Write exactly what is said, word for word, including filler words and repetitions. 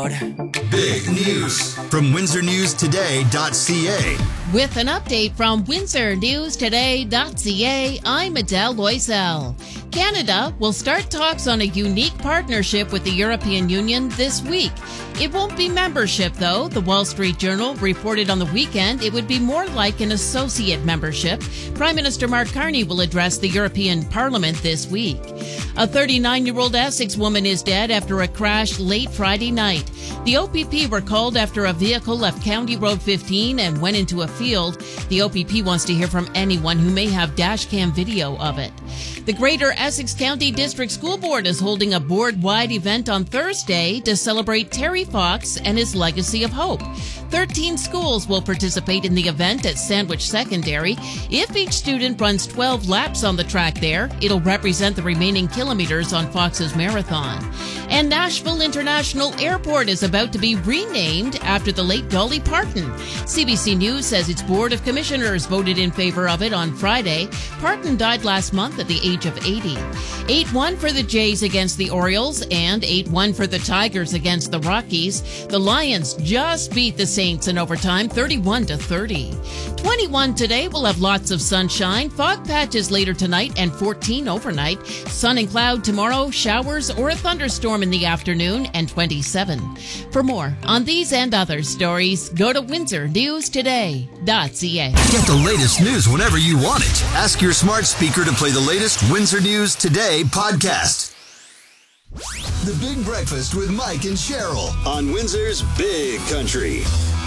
loud. Big news from Windsor News Today dot C A. With an update from Windsor News Today dot C A, I'm Adele Loisel. Canada will start talks on a unique partnership with the European Union this week. It won't be membership, though. The Wall Street Journal reported on the weekend it would be more like an associate membership. Prime Minister Mark Carney will address the European Parliament this week. A thirty-nine-year-old Essex woman is dead after a crash late Friday night. The O P P were called after a vehicle left County Road fifteen and went into a field. The O P P wants to hear from anyone who may have dash cam video of it. The Greater Essex County District School Board is holding a board-wide event on Thursday to celebrate Terry Fox and his legacy of hope. thirteen schools will participate in the event at Sandwich Secondary. If each student runs twelve laps on the track there, it'll represent the remaining kilometers on Fox's marathon. And Nashville International Airport is about to be renamed after the late Dolly Parton. C B C News says its Board of Commissioners voted in favor of it on Friday. Parton died last month at the age of eighty. eight one for the Jays against the Orioles and eight one for the Tigers against the Rockies. The Lions just beat the Saints in overtime, thirty-one to thirty. twenty-one today, we'll have lots of sunshine, fog patches later tonight, and fourteen overnight. Sun and cloud tomorrow, showers or a thunderstorm in the afternoon, and twenty-seven. For more on these and other stories, go to Windsor News Today dot C A. Get the latest news whenever you want it. Ask your smart speaker to play the latest Windsor News Today podcast. The Big Breakfast with Mike and Cheryl on Windsor's Big Country.